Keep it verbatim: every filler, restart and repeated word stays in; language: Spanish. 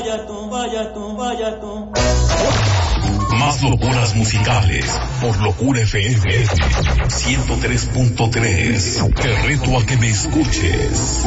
vaya tú, vaya tú, vaya tú. Más locuras musicales por Locura F M ciento tres punto tres. Te reto a que me escuches.